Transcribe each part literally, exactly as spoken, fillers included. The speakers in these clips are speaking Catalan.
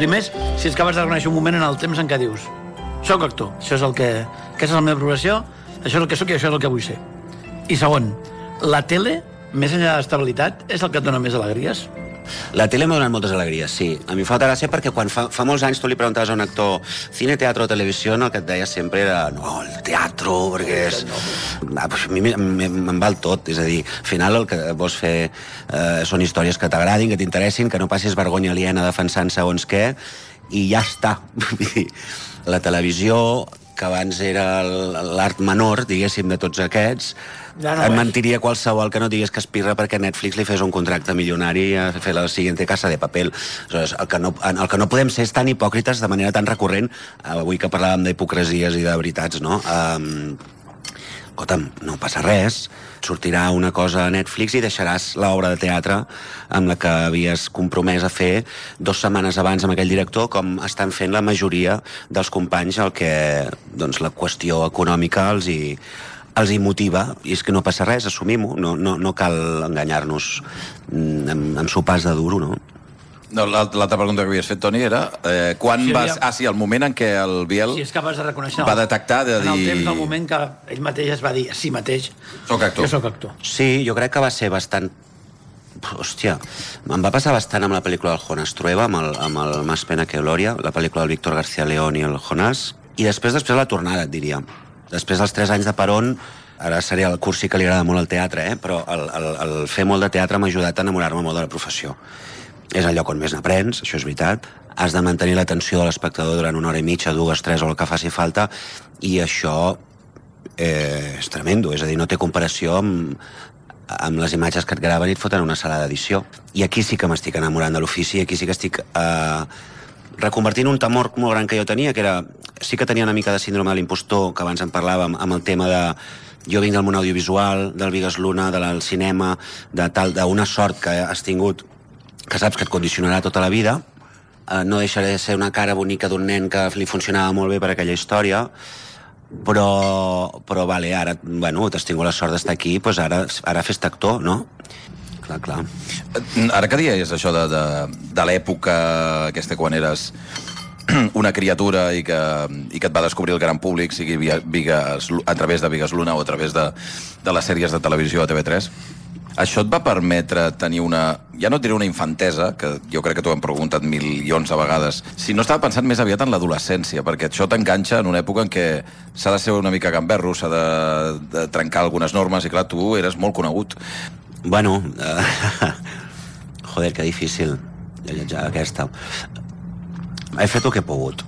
Primer, si és capaç de reconèixer un moment en el temps en què dius soc actor, això és el que... aquesta és la meva professió, això és el que soc i això és el que vull ser. I segon, la tele, més enllà de l'estabilitat, és el que et dona més alegries? La tele m'ha donat moltes alegries, sí. A mi em fa gràcia perquè quan fa, fa molts anys tu li preguntaves a un actor cine, teatre o televisió, el que et deia sempre era no, el teatre, perquè és... A mi me'n val tot, és a dir, al final el que vols fer eh, són històries que t'agradin, que t'interessin, que no passis vergonya aliena defensant segons què, i ja està. La televisió, que abans era l'art menor, diguéssim, de tots aquests, ja no et mentiria qualsevol que no digués que espirra perquè Netflix li fes un contracte milionari a fer la siguiente Casa de Papel. Aleshores, el que no, el que no podem ser és tan hipòcrites de manera tan recurrent, avui que parlàvem d'hipocresies i de veritats, no? Um, escolta'm, no passa res, sortirà una cosa a Netflix i deixaràs l'obra de teatre amb la que havies compromès a fer dues setmanes abans amb aquell director, com estan fent la majoria dels companys, el que doncs, la qüestió econòmica els hi, els hi motiva, i és que no passa res, assumim-ho, no, no, no cal enganyar-nos amb, amb sopars de duro, no? No, l'altra pregunta que havies fet, Toni, era eh, quan sí, vas... Ah, sí, el moment en què el Biel si és capaç de reconèixer va detectar de dir... En el temps del moment que ell mateix es va dir a si mateix soc actor. Jo soc actor. Sí, jo crec que va ser bastant... Hòstia, em va passar bastant amb la pel·lícula del Jonas Trueba, amb el, amb el Más pena que gloria, la pel·lícula del Víctor García León i el Jonas, i després, després la tornada, et diria. Després dels tres anys de Perón, ara seria el cursi que li agrada molt al teatre, eh? Però el, el, el fer molt de teatre m'ha ajudat a enamorar-me molt de la professió. És el lloc on més n'aprens, això és veritat. Has de mantenir l'atenció de l'espectador durant una hora i mitja, dues, tres o el que faci falta, i això eh, és tremendo, és a dir, no té comparació amb, amb les imatges que et graven i et foten una sala d'edició. I aquí sí que m'estic enamorant de l'ofici, aquí sí que estic eh, reconvertint un temor molt gran que jo tenia, que era... Sí que tenia una mica de síndrome de l'impostor, que abans en parlàvem, amb el tema de... Jo vinc del món audiovisual, del Bigues Luna, del cinema, de tal, d'una sort que has tingut, que saps que et condicionarà tota la vida, eh, no deixaré de ser una cara bonica d'un nen que li funcionava molt bé per aquella història, però, però vale, ara, bueno, t'has tingut la sort d'estar aquí, doncs ara, ara fes-te actor, no? Clar, clar. Ara que dies això de, de, de l'època aquesta quan eres una criatura i que, i que et va descobrir el gran públic, sigui Bigues, a través de Bigues Luna o a través de, de les sèries de televisió a T V tres, això et va permetre tenir una... Ja no et diré una infantesa, que jo crec que t'ho hem preguntat milions de vegades, si no estava pensant més aviat en l'adolescència, perquè això t'enganxa en una època en què s'ha de ser una mica gamberro, s'ha de, de trencar algunes normes, i clar, tu eres molt conegut. Bueno, uh, joder, que difícil, ja aquesta. He fet el que he pogut.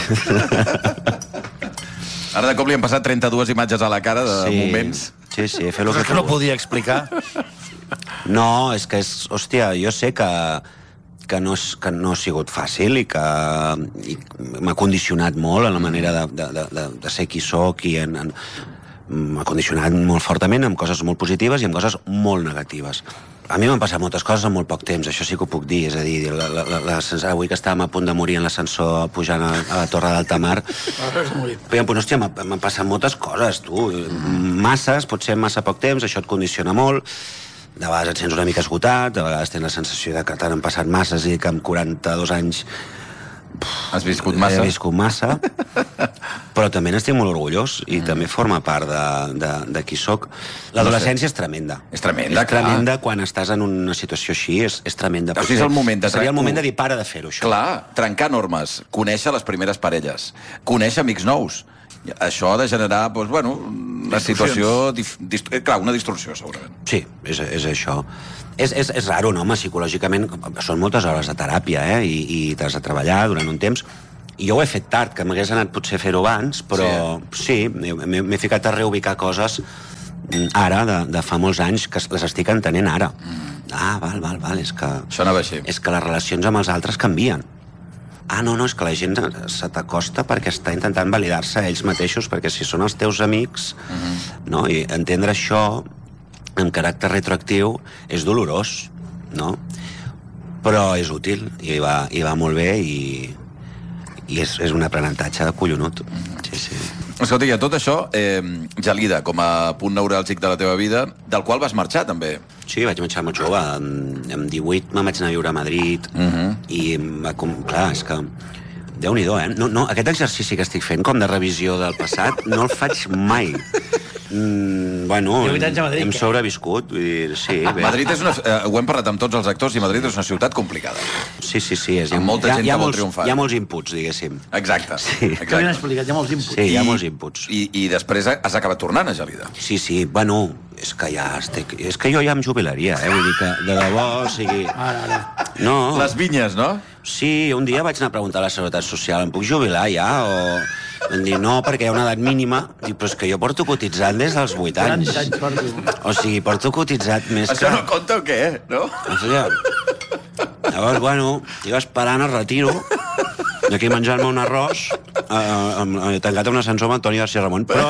Ara de cop li han passat trenta-dues imatges a la cara de sí, moments. Sí, sí, he fet el Però que he que no pogut. podia explicar. No, és que és... Hòstia, jo sé que, que, no, és, que no ha sigut fàcil i que i m'ha condicionat molt en la manera de, de, de, de ser qui soc i en, en, m'ha condicionat molt fortament amb coses molt positives i amb coses molt negatives. A mi m'han passat moltes coses en molt poc temps, això sí que ho puc dir, és a dir, la, la, la, avui que estàvem a punt de morir en l'ascensor pujant a, a la Torre d'Alta Mar, però, hòstia, m'han passat moltes coses, tu, masses, potser massa poc temps, això et condiciona molt, de vegades et sents una mica esgotat, de vegades tens la sensació de que t'han passat masses i que amb quaranta-dos anys has viscut massa. He viscut massa, però també n'estic molt orgullós i mm. també forma part de, de, de qui soc. L'adolescència no sé. és tremenda. És tremenda, És tremenda quan estàs en una situació així, és, és tremenda. O sigui, és el moment de... Seria el moment de dir, para de fer-ho, això. Clar, trencar normes, conèixer les primeres parelles, conèixer amics nous. Això ha de generar, doncs, bueno, una situació... Dif, dist, clar, una distorsió, segurament. Sí, és, és això. És, és, és raro, no, home, psicològicament són moltes hores de teràpia, eh, i, i t'has de treballar durant un temps, i jo ho he fet tard, que m'hagués anat potser fer-ho abans, però sí, sí m'he ficat a reubicar coses ara, de, de fa molts anys, que les estic entenent ara. Mm. Ah, val, val, val, és que... Això anava així. És que les relacions amb els altres canvien. Ah, no, no, és que la gent se t'acosta perquè està intentant validar-se a ells mateixos, perquè si són els teus amics, mm-hmm. no? I entendre això amb caràcter retroactiu és dolorós, no? Però és útil, i va, i va molt bé, i, i és, és un aprenentatge de collonut. Sí, sí. Escolta, i a tot això, eh, Gelida, com a punt neuràlgic de la teva vida, del qual vas marxar, també. Sí, vaig marxar molt jove. Amb divuit me'n vaig anar a viure a Madrid i, clar, és que... Déu-n'hi-do, eh? No, no, aquest exercici que estic fent, com de revisió del passat, no el faig mai. Mm, bueno, Madrid, hem que... sobreviscut. Vull dir, sí, bé. Madrid és una... Eh, ho hem parlat amb tots els actors i Madrid és una ciutat complicada. Sí, sí, sí. És, amb molta gent hi ha, que vol molts, triomfar. Hi ha molts inputs, diguéssim. Exacte. Sí. Que ben explicat, hi ha molts inputs. Sí, hi ha I, molts inputs. I, I després has acabat tornant a Gelida. Sí, sí, bueno, és que ja estic... És que jo ja em jubilaria, eh? Vull dir que, de debò, o sigui... Ara, ara. No. Les vinyes, no? Sí, un dia vaig anar a preguntar a la Seguretat Social, em puc jubilar ja? O em dir, no, perquè hi ha una edat mínima. Dic, però és que jo porto cotitzant des dels vuit anys. anys porto. O sigui, porto cotitzat més Això que... no compta o què, no? O sigui, llavors, bueno, jo esperant el retiro, aquí menjant-me un arròs, eh, eh, tancat en un ascensor amb Antoni García Ramon, però...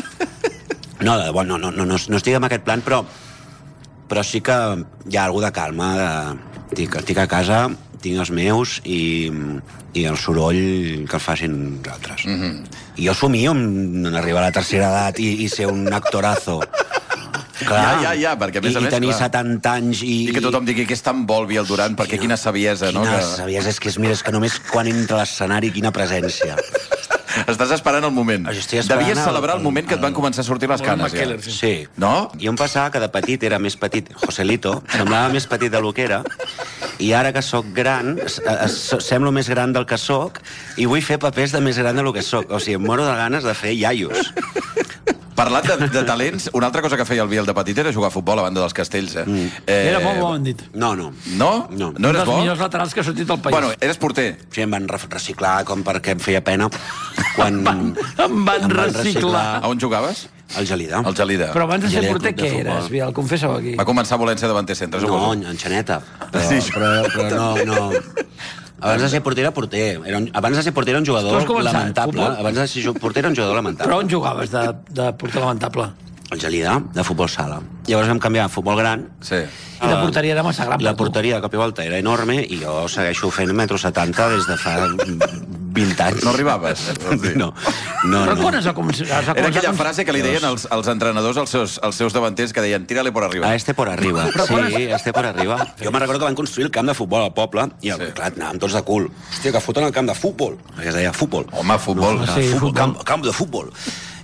No, de debò, no, no, no, no, no estic en aquest plan, però, però sí que hi ha alguna de calma. De... Estic, estic a casa, tinc els meus i, i el soroll que el facin els altres. Mm -hmm. I jo somio en arribar a la tercera edat i, i ser un actorazo. Clar, ja, ja, ja, perquè a més I, a més... I tenir clar. setanta anys i... I que tothom digui que és tan bo el Biel Duran, perquè quina saviesa, no? Quina Que... saviesa, és que és, mira, és que només quan entra a l'escenari, quina presència. Estàs esperant el moment. Devies celebrar el moment que et van començar a sortir les canes, ja. Sí. No? Jo em passava que de petit era més petit, Joselito, semblava més petit del que era, i ara que sóc gran, es, es, semblo més gran del que sóc, i vull fer papers de més gran del que sóc. O sigui, em moro de ganes de fer iaios. Parlant de, de talents, una altra cosa que feia el Biel de petit era jugar a futbol a banda dels castells, eh? Mm. eh era molt bo, han dit. No, no. No? No. No eres bo? Un dels millors laterals que ha sortit al país. Bueno, eres porter. Sí, em van reciclar com perquè em feia pena quan... Van, em van, em van reciclar. A on jugaves? Al Gelida. Al Gelida. Però abans de ser Gelida, porter, club de què futbol. eres? Biel, confessa-ho aquí. Va començar volent ser davanter centre, No, suposo. en Xaneta. Però, Sí. però, però no, no... Abans de ser porter era porter. Era un, abans de ser porter era un Tu has jugador començat, lamentable. futbol? Abans de ser porter era un jugador lamentable. Però on jugaves de, de porter lamentable? Al Gelida, de futbol sala. Llavors vam canviar a futbol gran. Sí. I la porteria era massa gran. I la per tu. porteria de cop i volta era enorme i jo segueixo fent metro setanta des de fa vint anys. No arribaves? No, no, Però no. quan has de començar? Has de Era començar aquella com- frase que li deien els, els entrenadors als seus, als seus davanters, que deien, tira-li por arriba. A este por arriba. Sí, este por arriba. Jo me'n recordo que van construir el camp de futbol al poble i, el, Sí. clar, anàvem tots de cul. Hòstia, que foten el camp de futbol. Perquè es deia futbol. Home, futbol. No, Sí, futbol, futbol. Camp, camp de futbol.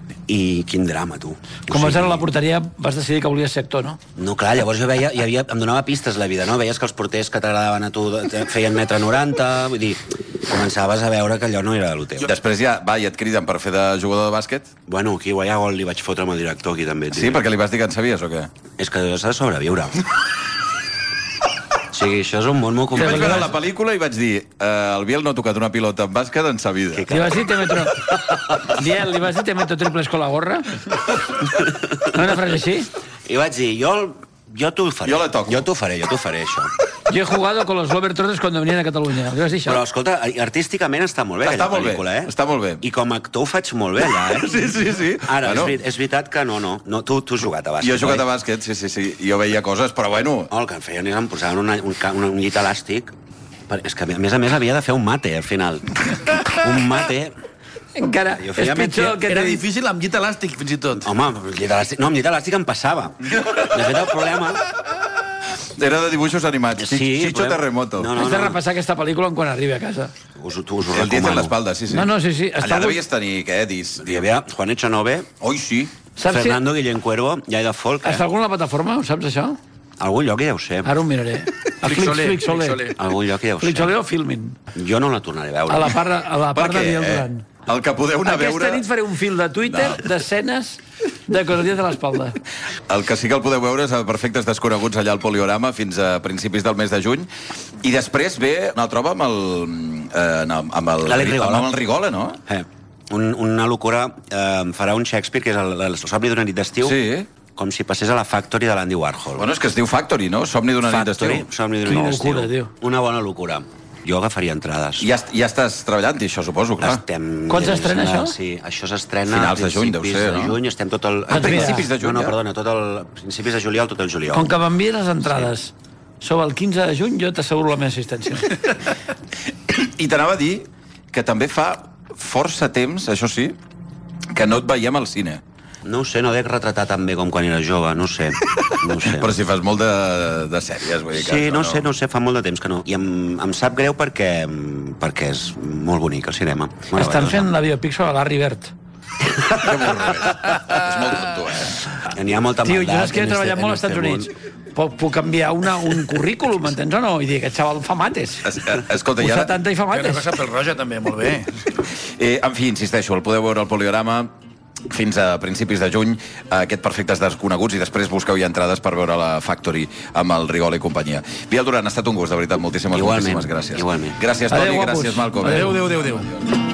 I quin drama, tu. Com O vas sigui, anar a la porteria, vas decidir que volies ser actor, no? No, clar, llavors jo veia, hi havia, em donava pistes la vida, no? Veies que els porters que t'agradaven a tu te- feien metre noranta, vull dir, començaves a veure que allò no era el teu. Després ja, va, i et criden per fer de jugador de bàsquet? Bueno, aquí a guanyar gol li vaig fotre amb el director aquí també. Sí, perquè li vas dir que en sabies o què? És que s'ha de sobreviure. O sigui, això és un món molt Vaig complicat. veure la pel·lícula i vaig dir eh, el Biel no ha tocat una pilota en bàsquet en sa vida. Li vas dir te metro... Biel, li vas dir te metro triples con la gorra? No una frase així? I vaig dir, jo, jo t'ho faré. Jo la toco. Jo t'ho faré, jo t'ho faré, això. Yo he jugado con los Globetrotters cuando venían a Catalunya. Li vas dir això? Però, escolta, artísticament està molt bé Està aquella molt bé, pel·lícula, eh? està molt bé. I com a actor ho faig molt bé, allà, eh? Sí, sí, sí. Ara, Bueno. és, veri- és veritat que no, no. no tu, tu has jugat a bàsquet, Jo he jugat a oi? bàsquet, sí, sí, sí. Jo veia coses, però bueno... Oh, el que em feien és em posaven una, un, ca- un, un llit elàstic. Per- És que, a més a més, havia de fer un mate, al final. Un mate... Encara Jo és feia pitjor metge. el que Era t'he dit. difícil amb llit elàstic, fins i tot. Home, amb llit elàstic... No, amb llit elàstic em passava. De fet, el problema... Era de dibuixos animats. Sí, Chicho però- Terremoto. No, no, Has de no. repassar aquesta pel·lícula quan arribi a casa. Us, tu, us ho El diez en recomano. l'espalda, sí, sí. No, no, sí, sí. Està Allà molt- devies tenir, què, dis? Hi havia Juan Echanove, Oi, sí. Saps si... Fernando Guillén Cuervo, Jai de Folk, Està eh? algun a la plataforma, ho saps, això? Algun lloc hi deu ser. Ara ho miraré. A Flixoler, Flixoler. Flixoler. Algun lloc hi deu ser. Flixoler o Filmin. Jo no la tornaré a veure. A la part, de- a la part de què? Biel Duran. El que podeu anar a Aquesta veure... nit faré un fil de Twitter d'escenes de Cosadies de l'espalda. El que sí que el podeu veure és a Perfectes Desconeguts allà al Poliorama fins a principis del mes de juny. I després ve una altra amb el... Eh, amb el, L'Àlex Rigola. amb el Rigola, no? Eh, un, una locura... Eh, farà un Shakespeare, que és el, el somni d'una nit d'estiu, Sí. com si passés a la Factory de l'Andy Warhol. Bueno, és que es diu Factory, no? Somni d'una nit Factory, d'estiu. somni d'una Quina nit d'estiu. locura, tio. Una bona locura. Jo agafaria entrades. Ja, ja estàs treballant-hi, això, suposo, clar. Estem... Quan s'estrena, això? Sí, això s'estrena Finals de juny, deu principis ser, de no? juny, estem tot el... A principis de juny, No, no, ja? perdona, tot el... principis de juliol, tot el juliol. Com que m'envies les entrades sobre el quinze de juny, jo t'asseguro la meva assistència. I t'anava a dir que també fa força temps, això sí, que no et veiem al cine. No ho sé, no dec retratar tan bé com quan era jove, no ho sé. No ho sé. Però si fas molt de, de sèries, vull dir que... Sí, no, no sé, no sé, fa molt de temps que no. I em, em sap greu perquè, perquè és molt bonic, el cinema. Bueno, Estan bueno, fent la biopic sobre Larry Bird. Que avorreix. És molt tonto, eh? N'hi ha molta Tio, maldat. jo és que he en treballat este- molt en als Estats este Units. món. Puc, puc canviar una, un currículum, m'entens o no? I dir, aquest xaval fa mates. Es- Escolta, Usa ja... tanta i fa Té una mates. cosa pel roja, també, molt bé. Eh, en fi, insisteixo, el podeu veure al Poliorama fins a principis de juny, aquest Perfectes Desconeguts, i després busqueu ja entrades per veure la Factory amb el Rigol i companyia. Biel Duran, ha estat un gust, de veritat, moltíssimes, Igualment, moltíssimes gràcies. igualment. Gràcies, Toni, Adéu, guapos. gràcies, Malcom. Adéu, Adéu, adéu, adéu.